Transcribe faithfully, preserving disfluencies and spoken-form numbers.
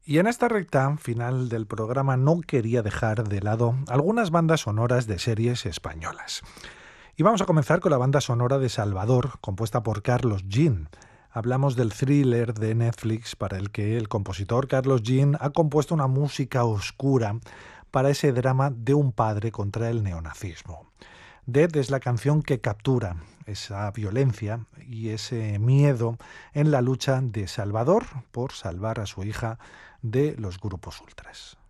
Y en esta recta final del programa no quería dejar de lado algunas bandas sonoras de series españolas. Y vamos a comenzar con la banda sonora de Salvador, compuesta por Carlos Jean. Hablamos del thriller de Netflix para el que el compositor Carlos Jean ha compuesto una música oscura para ese drama de un padre contra el neonazismo. Dead es la canción que captura esa violencia y ese miedo en la lucha de Salvador por salvar a su hija de los grupos ultras.